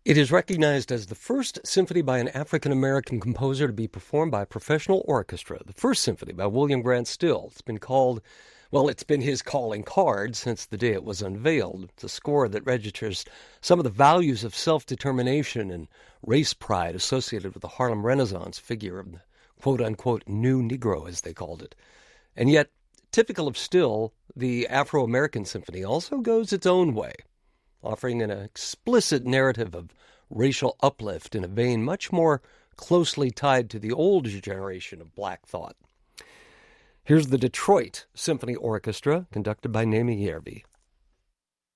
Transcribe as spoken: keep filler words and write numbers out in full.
It is recognized as the first symphony by an African-American composer to be performed by a professional orchestra. The first symphony by William Grant Still. It's been called, well, it's been his calling card since the day it was unveiled. It's a score that registers some of the values of self-determination and race pride associated with the Harlem Renaissance figure of the quote-unquote new Negro, as they called it. And yet, typical of Still, the Afro-American symphony also goes its own way, offering an explicit narrative of racial uplift in a vein much more closely tied to the older generation of black thought. Here's the Detroit Symphony Orchestra, conducted by Nemi Järvi.